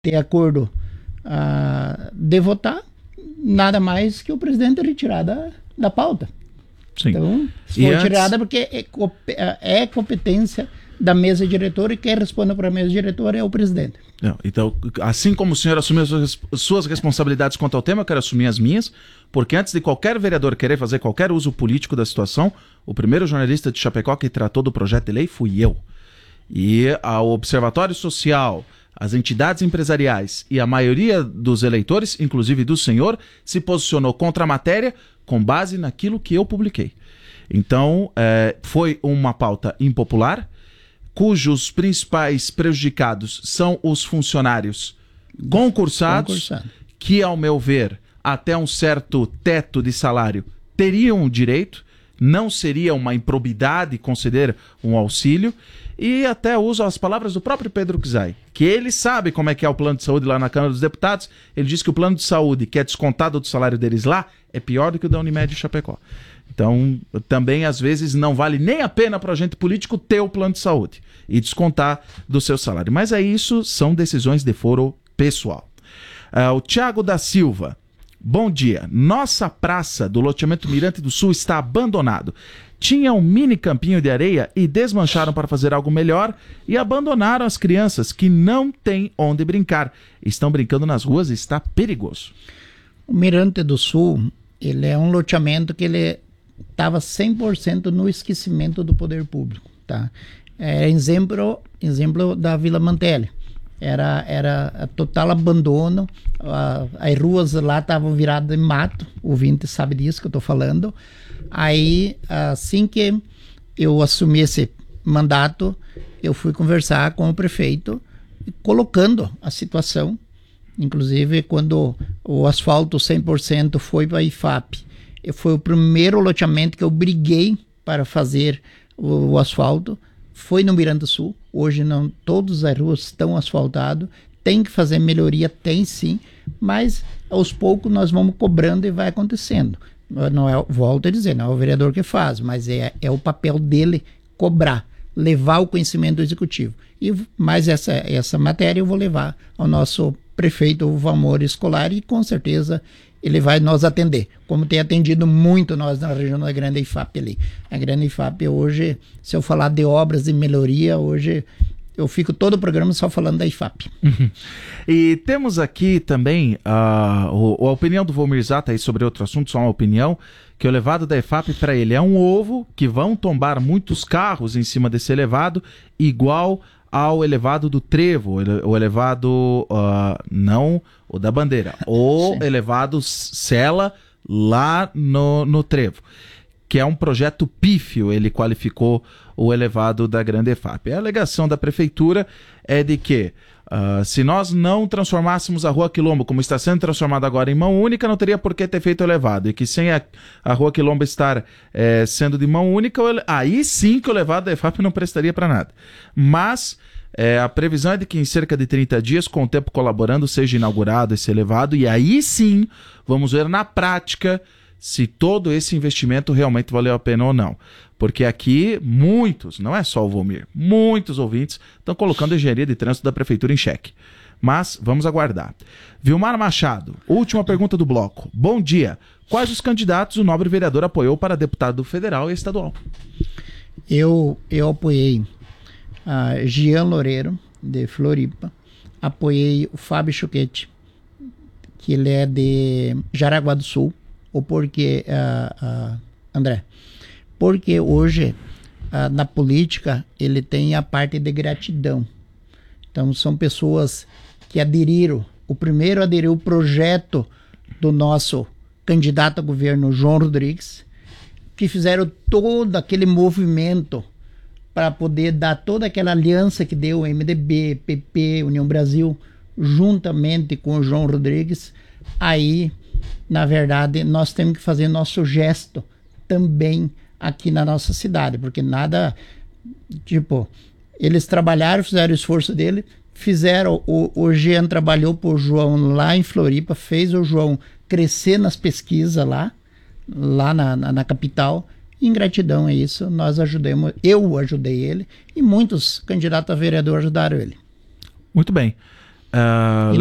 ter acordo de votar, nada mais que o presidente retirar da pauta. Sim. Então, se for tirada porque é competência da mesa diretora e quem responde para a mesa diretora é o presidente. Não, então, assim como o senhor assumiu as suas responsabilidades quanto ao tema, eu quero assumir as minhas, porque antes de qualquer vereador querer fazer qualquer uso político da situação, o primeiro jornalista de Chapecó que tratou do projeto de lei fui eu. E o Observatório Social, as entidades empresariais e a maioria dos eleitores, inclusive do senhor, se posicionou contra a matéria com base naquilo que eu publiquei. Então, foi uma pauta impopular, cujos principais prejudicados são os funcionários concursados, que, ao meu ver, até um certo teto de salário, teriam direito, não seria uma improbidade conceder um auxílio, e até uso as palavras do próprio Pedro Kizai, que ele sabe como é que é o plano de saúde lá na Câmara dos Deputados. Ele diz que o plano de saúde, que é descontado do salário deles lá, é pior do que o da Unimed e Chapecó. Então, também, às vezes, não vale nem a pena para o agente político ter o plano de saúde e descontar do seu salário. Mas isso são decisões de foro pessoal. O Thiago da Silva. Bom dia. Nossa praça do loteamento Mirante do Sul está abandonado. Tinha um mini campinho de areia e desmancharam para fazer algo melhor e abandonaram as crianças que não têm onde brincar. Estão brincando nas ruas e está perigoso. O Mirante do Sul, ele é um loteamento que ele estava 100% no esquecimento do poder público, tá? É exemplo da Vila Mantelli. Era total abandono, as ruas lá estavam viradas em mato, o ouvinte sabe disso que eu estou falando. Aí, assim que eu assumi esse mandato, eu fui conversar com o prefeito, colocando a situação, inclusive quando o asfalto 100% foi para a IFAP. Foi o primeiro loteamento que eu briguei para fazer o asfalto, foi no Mirante do Sul. Hoje não, todas as ruas estão asfaltadas, tem que fazer melhoria, tem sim, mas aos poucos nós vamos cobrando e vai acontecendo. Não é, volto a dizer, não é o vereador que faz, mas é o papel dele cobrar, levar o conhecimento do executivo. Mas essa matéria eu vou levar ao nosso prefeito, o Valmor Escolar, e com certeza ele vai nos atender, como tem atendido muito nós na região da Grande IFAP ali. A Grande IFAP hoje, se eu falar de obras de melhoria, hoje eu fico todo o programa só falando da IFAP. E temos aqui também a opinião do Volmir Zata aí sobre outro assunto, só uma opinião, que o elevado da IFAP para ele é um ovo, que vão tombar muitos carros em cima desse elevado, igual ao elevado do Trevo, o elevado, não o da Bandeira, o elevado Sela lá no Trevo, que é um projeto pífio, ele qualificou o elevado da Grande IFAP. A alegação da prefeitura é de que se nós não transformássemos a Rua Quilombo, como está sendo transformada agora, em mão única, não teria por que ter feito o elevado. E que sem a Rua Quilombo estar sendo de mão única, aí sim que o elevado da IFAP não prestaria para nada. Mas a previsão é de que em cerca de 30 dias, com o tempo colaborando, seja inaugurado esse elevado. E aí sim, vamos ver na prática se todo esse investimento realmente valeu a pena ou não. Porque aqui muitos, não é só o Volmir, muitos ouvintes estão colocando a engenharia de trânsito da prefeitura em xeque. Mas vamos aguardar. Vilmar Machado, última pergunta do bloco. Bom dia. Quais os candidatos o nobre vereador apoiou para deputado federal e estadual? Eu apoiei Jean Loureiro, de Floripa. Apoiei o Fábio Choquete, que ele é de Jaraguá do Sul. Ou porque, André, porque hoje na política ele tem a parte de gratidão. Então são pessoas que aderiram. O primeiro aderiu o projeto do nosso candidato a governo, João Rodrigues, que fizeram todo aquele movimento para poder dar toda aquela aliança que deu o MDB, PP, União Brasil, juntamente com o João Rodrigues. Aí, na verdade, nós temos que fazer nosso gesto também aqui na nossa cidade, porque nada, eles trabalharam, fizeram o esforço dele, fizeram, o Jean trabalhou por João lá em Floripa, fez o João crescer nas pesquisas lá na capital. Em gratidão a isso, eu ajudei ele e muitos candidatos a vereador ajudaram ele. Muito bem. Ah,